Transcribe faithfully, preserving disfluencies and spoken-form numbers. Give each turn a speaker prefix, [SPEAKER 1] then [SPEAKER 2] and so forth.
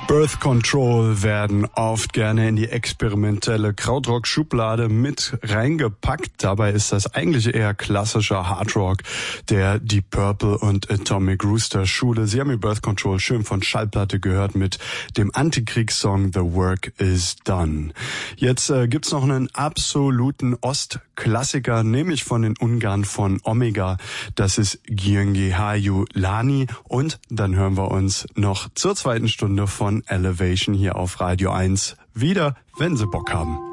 [SPEAKER 1] Birth Control werden oft gerne in die experimentelle Krautrock-Schublade mit reingepackt. Dabei ist das eigentlich eher klassischer Hardrock der Deep Purple und Atomic Rooster Schule. Sie haben ihr Birth Control schön von Schallplatte gehört mit dem Antikriegssong The Work Is Done. Jetzt äh, gibt's noch einen absoluten Ostklassiker, nämlich von den Ungarn von Omega. Das ist Gyöngy Hajó Lány. Und dann hören wir uns noch zur zweiten Stunde von Elevation hier auf Radio eins wieder, wenn Sie Bock haben.